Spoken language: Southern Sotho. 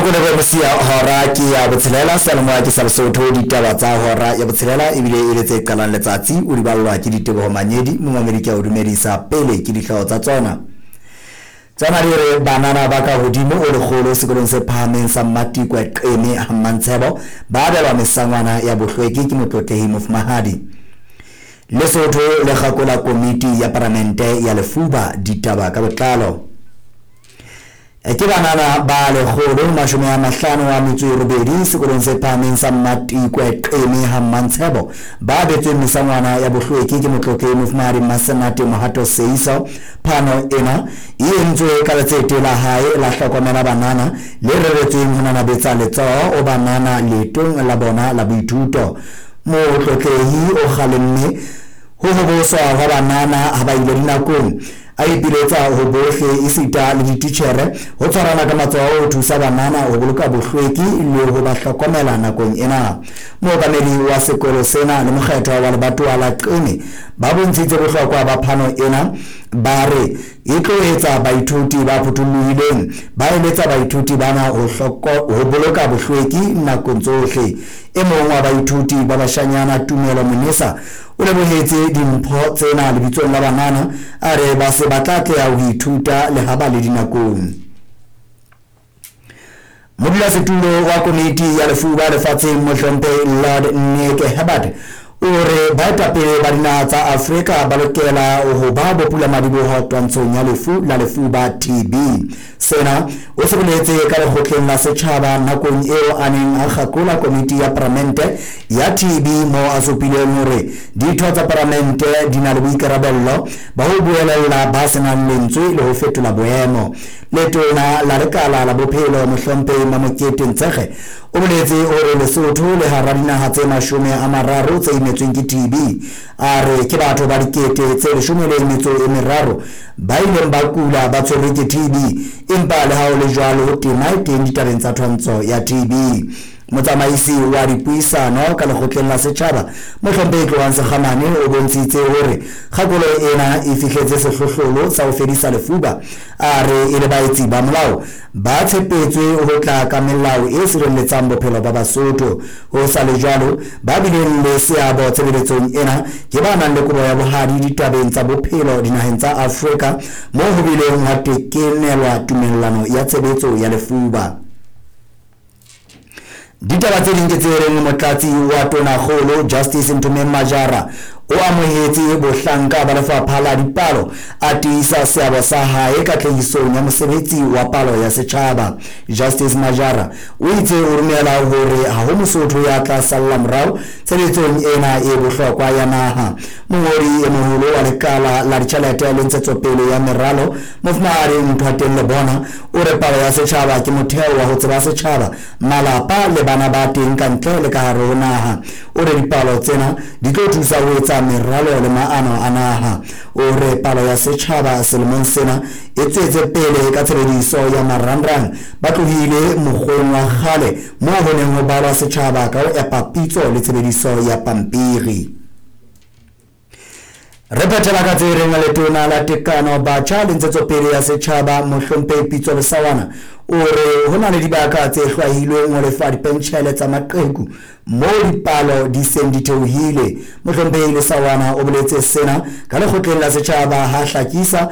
Maloko le bosia hora ke ya botshelela salmo ke salsotho ditaba tsa hora ya botshelela ebile ile tse qalang letsatsi o di ballwa ke ditebo manyedi momamedi ke o dumedisa pele ke dihlao tsa tsona re banana ba ka hodimo o le kgolo sekolong se phahameng sa Matikwe Qeme Hammantsebo ba belwa mesangwana ya bohlweki ke motlotlehi Mofumahadi Lesotho le kgakola komiti ya parlamente ya Lefuba ditaba ka botlalo ke banana ba le kgolo mashome a mahlano wa metso e robedi sekolong se phahameng sa Matikwe Qeme Hammantsebo ba betswe mesangwana ya bohlweki ke motlotlehi Mofumahadi Masenate Mohato Seiso phano ena e entswe ka letsete la hae la hlokomela banana le reretsweng ho nana betsa letsoho o banana letong la bona la boithuto motlotlehi o kgalemme ho boswa wa banana ha ba ile dinakong a ipiletsa ho bohle isita le dititjhere ho tshwarana ka matsoho ho thusa banana ho boloka bohlweki le ho ba hlokomela nakong ena mookamedi wa sekolo sena le mokgetho wa lebatowa la Qeme ba bontshitse bohlokwa ba phano ena ba re e tlo etsa baithuti ba phuthulohileng ba eletsa baithuti bana ho boloka bohlweki nakong tsohle e mong wa baithuti ba bashanyana Tumelo Monisa o lebohetse dimpho tsena lebitsong la banana a re ba se batlatleha ho ithuta le ha ba le dinakong modulasetulo wa komiti ya Lefuba lefatsheng Mohlomphehi Lord Nneke Herbert ore baetapele ba dinaha tsa Afrika ba lokela ho ba bopulamadiboho twantshong ya lefu la lefuba TB sena o se boletse ka lekgotleng la setjhaba nakong eo a neng a kgakola komiti ya parlamente ya TB mo a supileng hore ditho tsa parlamente di na le boikarabello ba ho buelella ba senang lentswe le ho fetola boemo letona la lekala la bophelo Mohlomphehi Mamokete Ntsege o boletse hore Lesotho le hara dinaha tse 30 tse imetsweng ke TB a re ke batho ba dikete tse 13 ba ileng ba kula ba tshwerwe ke TB empa le ha o le jwalo tema teng ditabeng tsa tshwantsho ya TB motsamaisi wa dipuisano ka lekgotleng la setjhaba Mohlomphehi Tloang Sekgamane o bontshitse hore kgakolo ena e fihletse sehlohlolo sa ho fedisa lefuba a re e le baetsi ba molao ba tshepetswe ho tla ka melao e sireletsang bophelo ba Basotho ho sa le jwalo ba bileng le seabo tshebeletsong ena ke ba nang le kobo ya bohadi ditabeng tsa bophelo dinaheng tsa Afrika moo ho bileng ha tekenelwa tumellano ya tshebetso ya lefuba ditaba tse ding ke tse reng motlatsi wa tonakgolo Justice Ntumi Majara o amohetse bohlanka ba lefapha la dipalo a tiisa seabo sa hae ka tlhahisong ya mosebetsi wa palo ya setjhaba Justice Majara o itse o romela hore ha ho Mosotho ya tla salla morao tshebetsong ena e bohlokwa ya naha mongodi e moholo wa lekala la ditjhelete le ntshetsopele ya meralo Mofumahadi Mthwateng Bona o re palo ya setjhaba ke motheo wa ho tseba setjhaba malapa le bana ba teng ka ntle le ka hare ho naha o re dipalo tsena di tlo thusa ho etsa meralo le maano a naha o re palo ya setjhaba selemong sena e tswetse pele ka tshebediso ya marangrang ba tlohile mokgweng wa kgale moo ho neng ho balwa setjhaba ka ho epa pitso le tshebediso ya pampiri Repetela ka tsere letona la tekano batjha le ntshetsopele ya setjhaba Mohlomphehi Pitso Lesawana ore hona le dibaka tse hlwahilweng ho lefa dipentjhele tsa maqheku moo dipalo di seng di theohile Mohlomphehi Lesawana o boletse sena ka lekgotleng la setjhaba ha hlakisa